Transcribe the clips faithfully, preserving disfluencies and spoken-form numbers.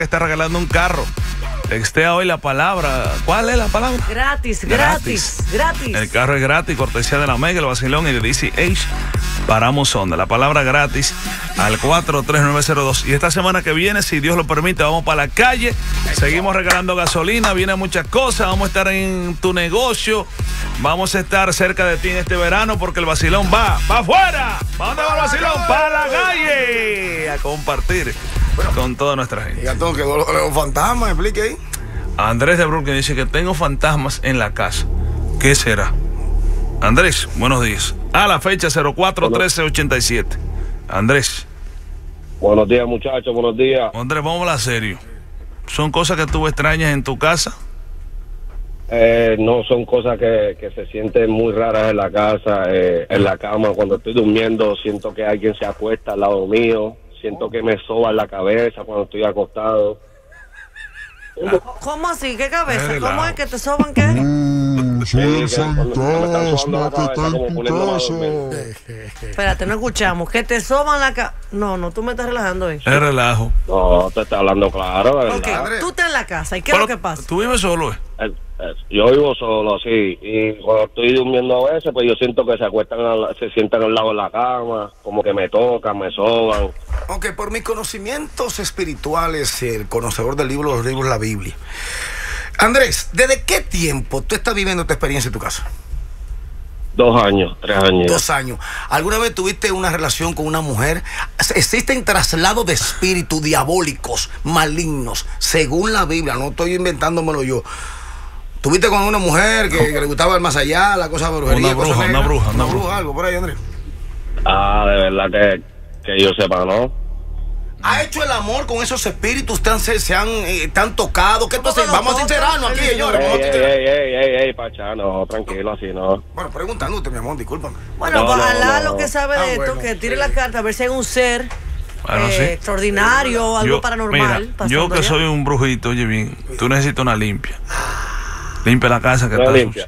que está regalando un carro. Textea hoy la palabra. ¿Cuál es la palabra? Gratis, gratis, gratis. gratis. El carro es gratis, cortesía de la Mega, el Vacilón y de D C H. Paramos Honda. La palabra gratis al cuatro tres nueve cero dos. Y esta semana que viene, si Dios lo permite, vamos para la calle. Seguimos regalando gasolina. Vienen muchas cosas. Vamos a estar en tu negocio. Vamos a estar cerca de ti en este verano porque el Vacilón va. ¡Va afuera! ¿Para dónde va el Vacilón? ¡Para la calle! A compartir con toda nuestra gente. Y Gastón, que un fantasma, explique ahí. Andrés de Brooklyn dice que tengo fantasmas en la casa. ¿Qué será? Andrés, buenos días. A la fecha cero cuatro trece ochenta y siete. Andrés. Buenos días, muchachos, buenos días. Andrés, vamos a hablar serio. ¿Son cosas que tú extrañas en tu casa? Eh, no, son cosas que, que se sienten muy raras en la casa, eh, en la cama. Cuando estoy durmiendo, siento que alguien se acuesta al lado mío. Siento que me soba la cabeza cuando estoy acostado. ¿Cómo así? ¿Qué cabeza? ¿Cómo es que te soban qué? Mm, soy el fantasma que está en tu casa. Espérate, no escuchamos. ¿Que te soban la cabeza? No, no, tú me estás relajando ahí. Es relajo. No, te está hablando claro, de verdad. Ok, tú estás en la casa. ¿Y qué es lo que pasa? ¿Tú vives solo, eh? El, el, yo vivo solo, sí. Y cuando estoy durmiendo a veces, pues yo siento que se acuestan, al, se sientan al lado de la cama, como que me tocan, me soban. Aunque por mis conocimientos espirituales, el conocedor del libro, los libros, la Biblia. Andrés, ¿desde qué tiempo tú estás viviendo esta experiencia en tu casa? Dos años, tres años. Dos años. ¿Alguna vez tuviste una relación con una mujer? Existen traslados de espíritus diabólicos, malignos, según la Biblia, no estoy inventándomelo yo. ¿Tuviste con una mujer que, que le gustaba el más allá, la cosa de brujería? Una bruja, una bruja, una bruja. Algo por ahí, Andrés. Ah, de verdad que, que yo sepa, ¿no? ¿Ha hecho el amor con esos espíritus? ¿Te han, se, se han, eh, te han tocado? ¿Qué pasa? Vamos a sincerarnos aquí, señores. Ey, ey, ey, ey, ey, ey, Pachá, no, tranquilo, así no. Bueno, preguntándote, mi amor, discúlpame. Bueno, no, pues no, ojalá no, lo no. que sabe de Ah, esto, bueno, que tire sí. la carta, a ver si hay un ser Bueno, eh, sí. extraordinario, algo Yo, paranormal. mira, pasando yo que allá. soy un brujito, oye bien, tú necesitas una limpia. Limpia la casa que No está limpia.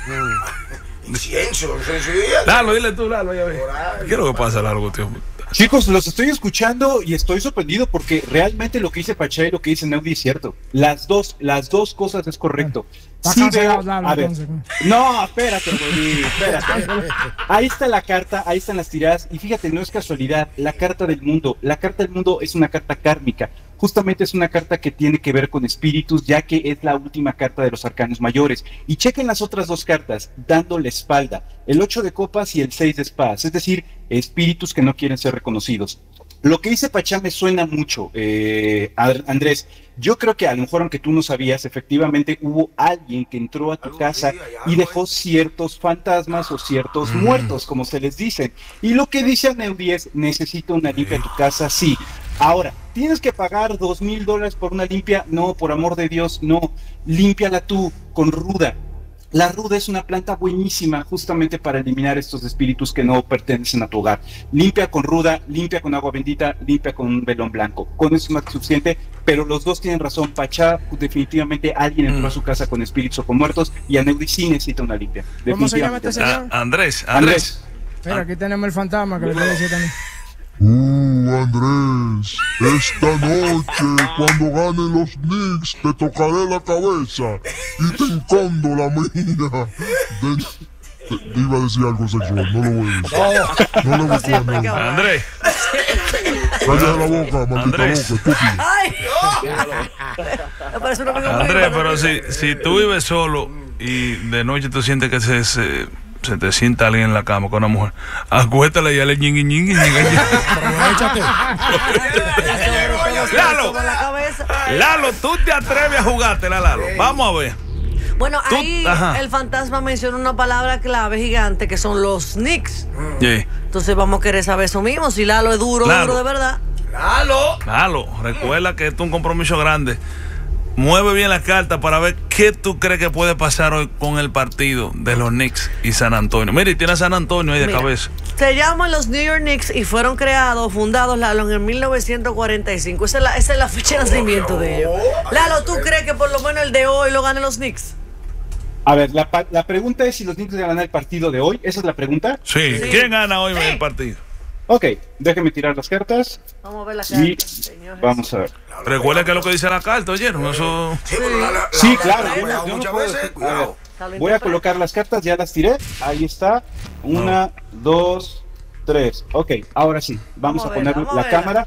sucia. Incienso, incienso. Lalo, dile tú, Lalo, ya ves. ¿Qué es lo que pasa, Lalo, tío? Chicos, los estoy escuchando y estoy sorprendido porque realmente lo que dice Pachá y lo que dice Neudi es cierto. Las dos, las dos cosas es correcto. Sí veo, a ver, no, espérate, güey, espérate. Ahí está la carta, ahí están las tiradas y fíjate, no es casualidad, la carta del mundo, la carta del mundo es una carta kármica. Justamente es una carta que tiene que ver con espíritus, ya que es la última carta de los arcanos mayores. Y chequen las otras dos cartas, dando la espalda, el ocho de copas y el seis de espadas, es decir, espíritus que no quieren ser reconocidos. Lo que dice Pachá me suena mucho, eh, Andrés. Yo creo que a lo mejor, aunque tú no sabías, efectivamente hubo alguien que entró a tu casa y dejó ciertos fantasmas o ciertos mm. muertos, como se les dice. Y lo que dice Neudi es, necesito una limpia en tu casa, sí. Ahora, ¿tienes que pagar dos mil dólares por una limpia? No, por amor de Dios, no. Límpiala tú con ruda. La ruda es una planta buenísima justamente para eliminar estos espíritus que no pertenecen a tu hogar. Limpia con ruda, limpia con agua bendita, limpia con un velón blanco. Con eso es más que suficiente, pero los dos tienen razón. Pachá, definitivamente alguien entró mm. a su casa con espíritus o con muertos y a Neudi sí necesita una limpia. ¿Cómo se llama este señor? Ah, Andrés, Andrés. Andrés. Mira, aquí tenemos el fantasma que le voy a decir también. Uh, Andrés, esta noche, cuando ganen los Knicks, te tocaré la cabeza y te encondo la mía. De... Te iba a decir algo sexual, no lo voy a decir. No lo voy a decir. Andrés. Cállate la boca, maldita boca, estúpido. ¡Ay! Andrés, pero si, si tú vives solo y de noche tú sientes que se... se... se te sienta alguien en la cama con una mujer, acuéstale y dale ñingui ñingui ñingui. Lalo, Lalo, tú te atreves a jugártela, Lalo. Vamos a ver. Bueno, Tú, ahí ajá. el fantasma menciona una palabra clave gigante que son los Knicks. Sí. Entonces vamos a querer saber eso mismo, si Lalo es duro, Lalo. duro de verdad. ¡Lalo! Lalo, recuerda que esto es un compromiso grande. Mueve bien la carta para ver qué tú crees que puede pasar hoy con el partido de los Knicks y San Antonio. Mira, y tiene a San Antonio ahí de Mira, cabeza. Se llaman los New York Knicks y fueron creados, fundados, Lalo, en mil novecientos cuarenta y cinco. Esa es la, esa es la fecha de nacimiento de ellos. Lalo, ¿tú crees que por lo menos el de hoy lo ganen los Knicks? A ver, la, la pregunta es si los Knicks ganan el partido de hoy. ¿Esa es la pregunta? Sí. Sí. ¿Quién gana hoy Sí. el partido? Ok, déjenme tirar las cartas. Vamos a ver las Y cartas, señores. vamos a ver. Recuerda que es lo que dice la carta, oyeron. Eso... Sí, pero la- la- Sí, la- claro. la- yo no- la- yo no muchas puedo- veces, a ver, cuidado. voy a colocar las cartas, ya las tiré. Ahí está. Una, dos, tres. Ok, ahora sí. Vamos, Vamos a a verla, poner vamos la a verla. cámara.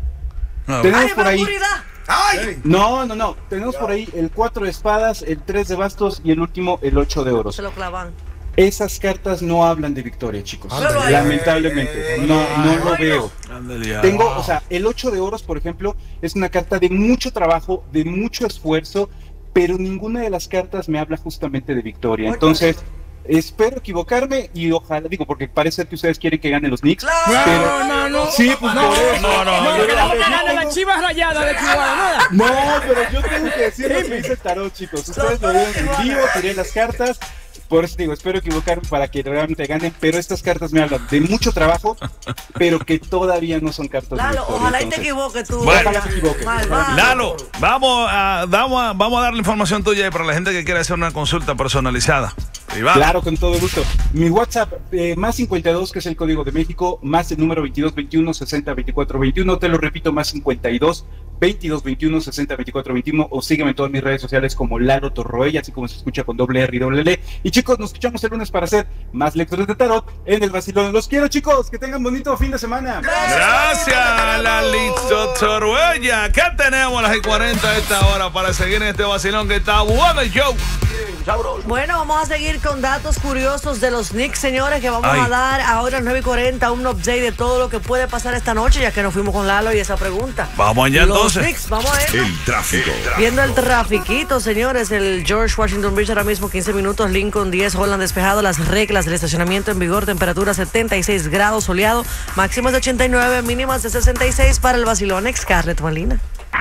No, Tenemos ¡Ay, por ahí. oscuridad! ¡Ay! No, no, no. Tenemos por ahí el cuatro de espadas, el tres de bastos y el último, el ocho de oros. Se lo clavan. Esas cartas no hablan de victoria, chicos. Ándale. Lamentablemente. No, no lo veo. ándale ya. Tengo, o sea, el ocho de oros, por ejemplo, es una carta de mucho trabajo, de mucho esfuerzo, pero ninguna de las cartas me habla justamente de victoria. Entonces, espero equivocarme y ojalá, digo, porque parece que ustedes quieren que ganen los Knicks. ¡Claro! Pero, No, no, no. sí, pues No, por eso. no, no, No, yo- queremos que gane la Chivas Rayada de Chihuahua, nada. No, pero yo tengo que decir lo que dice el tarot, chicos. Ustedes lo ven en vivo, tiré las cartas. Por eso digo, espero equivocarme para que realmente ganen, pero estas cartas me hablan de mucho trabajo, pero que todavía no son cartas de Lalo, victoria, ojalá y te entonces. equivoques tú. Bueno. Ojalá me equivoque. Malvado. Lalo, vamos a, vamos, a, vamos a dar la información tuya para la gente que quiere hacer una consulta personalizada. Privada. Claro, con todo gusto. Mi WhatsApp, eh, más cincuenta y dos, que es el código de México, más el número veintidós veintiuno sesenta veinticuatro veintiuno. Te lo repito, más cincuenta y dos veintidós veintiuno sesenta veinticuatro veintiuno. O sígueme en todas mis redes sociales como Lalo Torroella, así como se escucha con doble R y doble L. Y chicos, nos escuchamos el lunes para hacer más lecturas de tarot en el Vacilón. Los quiero, chicos. Que tengan bonito fin de semana. Gracias, Lalito Torroella. ¿Qué tenemos a las cuarenta de esta hora para seguir en este vacilón que está bueno el show? Bueno, vamos a seguir con datos curiosos de los Knicks, señores, que vamos Ay. a dar ahora a las nueve y cuarenta un update de todo lo que puede pasar esta noche, ya que nos fuimos con Lalo y esa pregunta. Vamos allá, los entonces. Knicks, vamos a ver. El tráfico. Viendo el trafiquito, señores, el George Washington Bridge ahora mismo quince minutos, Lincoln diez, Holland despejado, las reglas del estacionamiento en vigor, temperatura setenta y seis grados, soleado, máximas de ochenta y nueve, mínimas de sesenta y seis para el vacilón. Scarlett Molina.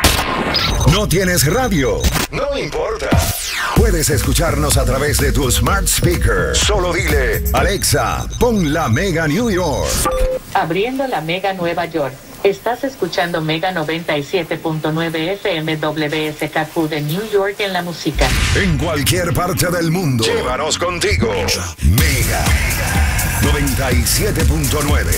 ¿No tienes radio? No importa. Puedes escucharnos a través de tu smart speaker. Solo dile, Alexa, pon la Mega New York. Abriendo la Mega Nueva York. Estás escuchando Mega noventa y siete punto nueve F M W S K Q de New York en la música. En cualquier parte del mundo. Llévanos contigo. Mega noventa y siete punto nueve.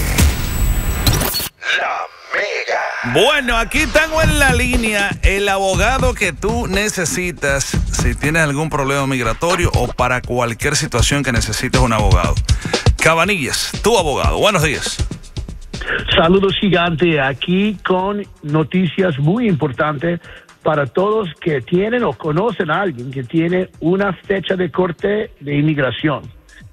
La Mega. Bueno, aquí tengo en la línea el abogado que tú necesitas si tienes algún problema migratorio o para cualquier situación que necesites un abogado. Cabanillas, tu abogado. Buenos días. Saludos gigante, aquí con noticias muy importantes para todos que tienen o conocen a alguien que tiene una fecha de corte de inmigración.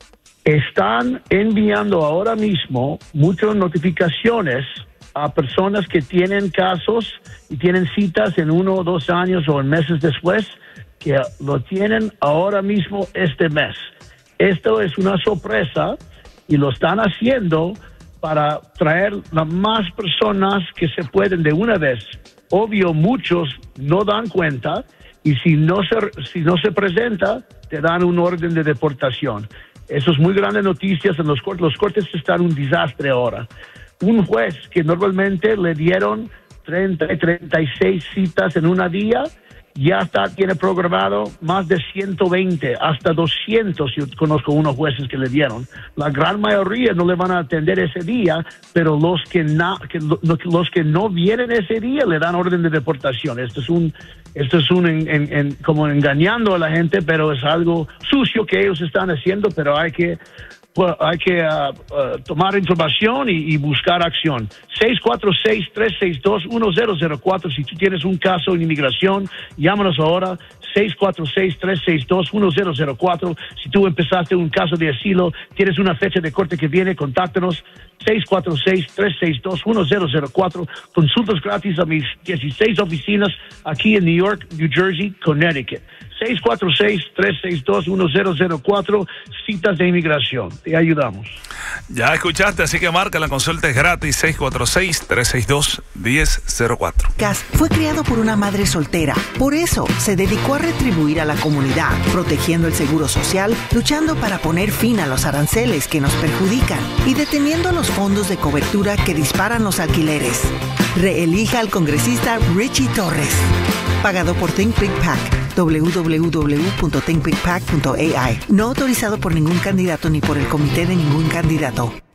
Están enviando ahora mismo muchas notificaciones a personas que tienen casos y tienen citas en uno o dos años o en meses después, que lo tienen ahora mismo este mes. Esto es una sorpresa y lo están haciendo para traer las más personas que se pueden de una vez. Obvio, muchos no dan cuenta y si no se, si no se presenta, te dan un orden de deportación. Eso es muy grande noticias en los cortes. Los cortes están un desastre ahora. Un juez que normalmente le dieron treinta, treinta y seis citas en una día, ya está, tiene programado más de ciento veinte, hasta doscientos. Yo conozco unos jueces que le dieron. La gran mayoría no le van a atender ese día, pero los que, na, que, lo, los que no vienen ese día le dan orden de deportación. Esto es un, esto es un en, en, en, como engañando a la gente, pero es algo sucio que ellos están haciendo, pero hay que Well, hay que uh, uh, tomar información y, y buscar acción. seis cuatro seis, tres seis dos, uno cero cero cuatro. Si tú tienes un caso en inmigración, llámanos ahora. seis cuatro seis, tres seis dos, uno cero cero cuatro. Si tú empezaste un caso de asilo, tienes una fecha de corte que viene, contáctanos. seis cuatro seis, tres seis dos, uno cero cero cuatro. Consultas gratis a mis dieciséis oficinas aquí en New York, New Jersey, Connecticut. seis cuatro seis, tres seis dos, uno cero cero cuatro. Citas de inmigración. Te ayudamos. Ya escuchaste, así que marca, la consulta es gratis. Seis cuatro seis, tres seis dos, uno cero cero cuatro. Cas fue criado por una madre soltera. Por eso se dedicó a retribuir a la comunidad, protegiendo el seguro social, luchando para poner fin a los aranceles que nos perjudican y deteniendo los fondos de cobertura que disparan los alquileres. Reelija al congresista Richie Torres. Pagado por Think Big Pac. doble u doble u doble u punto think big pac punto a i. No autorizado por ningún candidato ni por el comité de ningún candidato.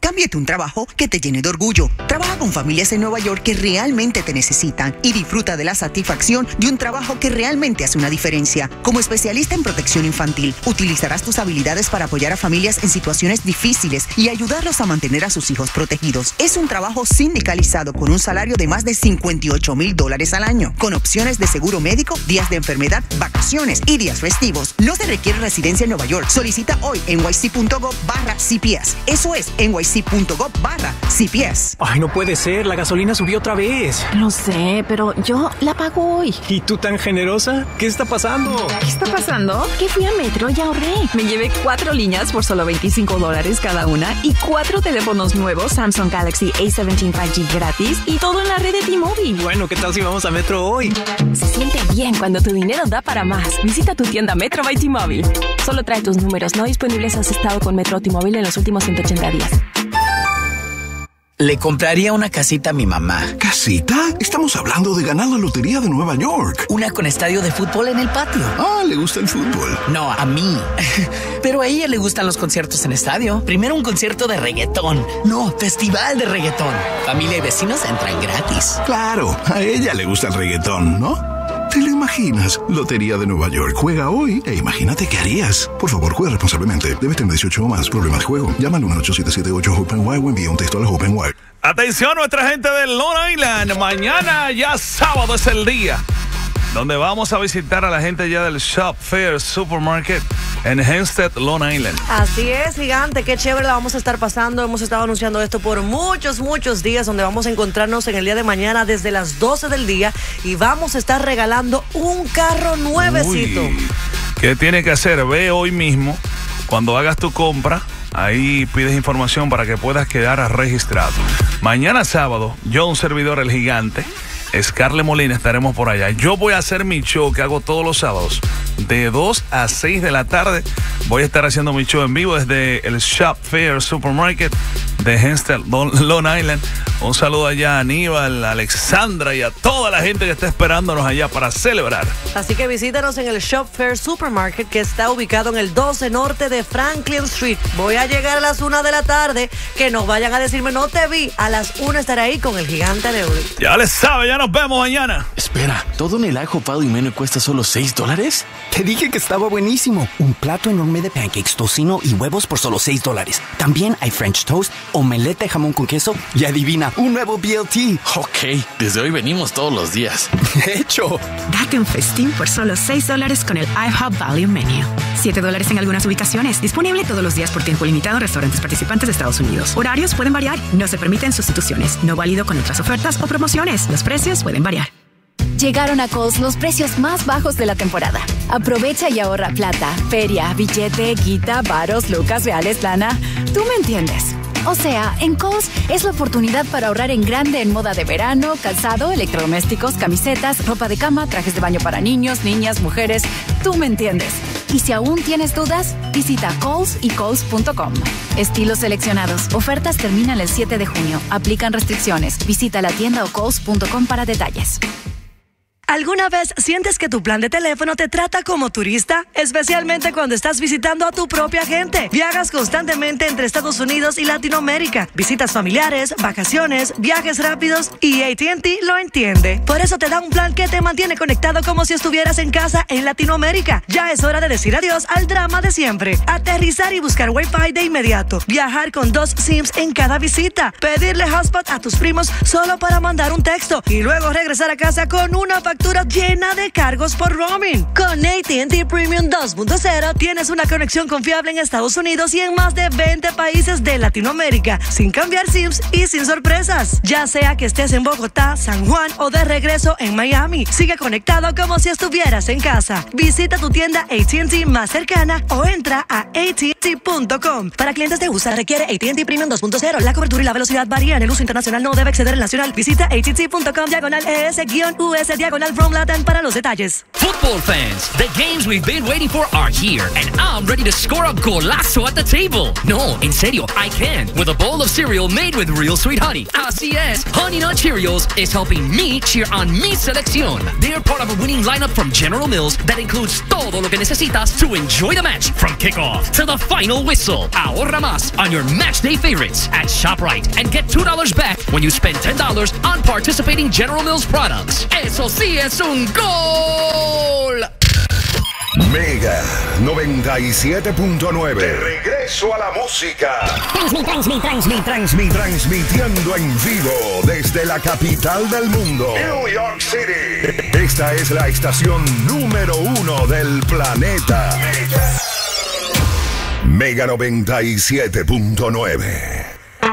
cámbiate un trabajo que te llene de orgullo. Trabaja con familias en Nueva York que realmente te necesitan y disfruta de la satisfacción de un trabajo que realmente hace una diferencia. Como especialista en protección infantil, utilizarás tus habilidades para apoyar a familias en situaciones difíciles y ayudarlos a mantener a sus hijos protegidos. Es un trabajo sindicalizado con un salario de más de cincuenta y ocho mil dólares al año, con opciones de seguro médico, días de enfermedad, vacaciones y días festivos. No se requiere residencia en Nueva York. Solicita hoy en N Y C punto gov barra C P S. Eso es N Y C punto gov barra C P S. Ay, no puede ser. La gasolina subió otra vez. Lo sé, pero yo la pago hoy. ¿Y tú tan generosa? ¿Qué está pasando? ¿Qué está pasando? Que fui a Metro y ahorré. Me llevé cuatro líneas por solo veinticinco dólares cada una y cuatro teléfonos nuevos Samsung Galaxy A diecisiete cinco G gratis y todo en la red de T-Mobile. Bueno, ¿qué tal si vamos a Metro hoy? Se siente bien cuando tu dinero da para más. Visita tu tienda Metro by T-Mobile. Solo trae tus números no disponibles si has estado con Metro o T-Mobile en los últimos ciento ochenta días. Le compraría una casita a mi mamá. ¿Casita? Estamos hablando de ganar la lotería de Nueva York. Una con estadio de fútbol en el patio. Ah, ¿le gusta el fútbol? No, a mí. Pero a ella le gustan los conciertos en estadio. Primero un concierto de reggaetón. No, festival de reggaetón. Familia y vecinos entran gratis. Claro, a ella le gusta el reggaetón, ¿no? ¿Te lo imaginas? Lotería de Nueva York. Juega hoy e imagínate qué harías. Por favor, juega responsablemente. Debes tener dieciocho o más. Problemas de juego. Llama al uno ocho siete siete ocho Hope and Why o envía un texto a la Hope and Why. Atención, nuestra gente de Long Island. Mañana ya sábado es el día donde vamos a visitar a la gente ya del Shop Fair Supermarket en Hempstead, Long Island. Así es, gigante, qué chévere la vamos a estar pasando. Hemos estado anunciando esto por muchos, muchos días, donde vamos a encontrarnos en el día de mañana desde las doce del día y vamos a estar regalando un carro nuevecito. Uy, ¿qué tiene que hacer? Ve hoy mismo, cuando hagas tu compra, ahí pides información para que puedas quedar registrado. Mañana sábado, yo, un servidor, el gigante, Scarlett Molina, estaremos por allá. Yo voy a hacer mi show que hago todos los sábados de dos a seis de la tarde. Voy a estar haciendo mi show en vivo desde el Shop Fair Supermarket de Hempstead, Long Island. Un saludo allá a Aníbal, a Alexandra y a toda la gente que está esperándonos allá para celebrar. Así que visítanos en el Shop Fair Supermarket, que está ubicado en el doce norte de Franklin Street. Voy a llegar a las una de la tarde. Que nos vayan a decirme no te vi. A las una estaré ahí con el gigante de hoy. Ya les sabe, ya nos vemos mañana. Espera, ¿todo en el IHOP y menú cuesta solo seis dólares? Te dije que estaba buenísimo. Un plato enorme de pancakes, tocino y huevos por solo seis dólares. También hay French toast, omelette de jamón con queso y adivina, un nuevo B L T. Ok, desde hoy venimos todos los días. ¡Hecho! Date un festín por solo seis dólares con el IHOP Value Menu. siete dólares en algunas ubicaciones. Disponible todos los días por tiempo limitado en restaurantes participantes de Estados Unidos. Horarios pueden variar. No se permiten sustituciones. No válido con otras ofertas o promociones. Los precios pueden variar. Llegaron a Kohl's los precios más bajos de la temporada. Aprovecha y ahorra plata, feria, billete, guita, varos, lucas, reales, lana. Tú me entiendes. O sea, en Kohl's es la oportunidad para ahorrar en grande en moda de verano, calzado, electrodomésticos, camisetas, ropa de cama, trajes de baño para niños, niñas, mujeres. Tú me entiendes. Y si aún tienes dudas, visita Kohl's y Kohl's punto com. Estilos seleccionados. Ofertas terminan el siete de junio. Aplican restricciones. Visita la tienda o Kohl's punto com para detalles. ¿Alguna vez sientes que tu plan de teléfono te trata como turista? Especialmente cuando estás visitando a tu propia gente. Viajas constantemente entre Estados Unidos y Latinoamérica. Visitas familiares, vacaciones, viajes rápidos y A T and T lo entiende. Por eso te da un plan que te mantiene conectado como si estuvieras en casa en Latinoamérica. Ya es hora de decir adiós al drama de siempre. Aterrizar y buscar Wi-Fi de inmediato. Viajar con dos SIMs en cada visita. Pedirle hotspot a tus primos solo para mandar un texto. Y luego regresar a casa con una factura llena de cargos por roaming. Con A T and T Premium dos punto cero tienes una conexión confiable en Estados Unidos y en más de veinte países de Latinoamérica, sin cambiar SIMs y sin sorpresas. Ya sea que estés en Bogotá, San Juan o de regreso en Miami, sigue conectado como si estuvieras en casa. Visita tu tienda A T and T más cercana o entra a A T and T punto com. Para clientes de U S A requiere A T and T Premium dos punto cero. La cobertura y la velocidad varían. El uso internacional no debe exceder el nacional. Visita A T and T punto com diagonal E S guión U S diagonal McDonald's from Latin para los detalles. Football fans, the games we've been waiting for are here, and I'm ready to score a golazo at the table. No, en serio, I can, with a bowl of cereal made with real sweet honey. Así es, Honey Nut Cheerios is helping me cheer on mi selección. They're part of a winning lineup from General Mills that includes todo lo que necesitas to enjoy the match, from kickoff to the final whistle. Ahorra más on your match day favorites at ShopRite and get two dollars back when you spend ten dollars on participating General Mills products. Eso sí es un gol. Mega noventa y siete punto nueve. De regreso a la música. Transmit, transmit, transmit, transmit, transmitiendo en vivo desde la capital del mundo, New York City. Esta es la estación número uno del planeta. Mega noventa y siete punto nueve.